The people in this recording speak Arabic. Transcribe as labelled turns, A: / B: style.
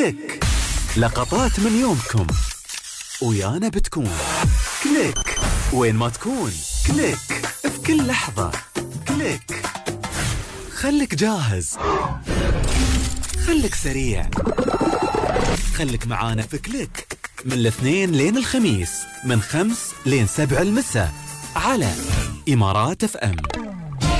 A: كليك. لقطات من يومكم ويانا بتكون كليك. وين ما تكون كليك، في كل لحظة كليك. خليك جاهز، خليك سريع، خليك معانا في كليك من الاثنين لين الخميس من 5 لين 7 المساء على إمارات FM.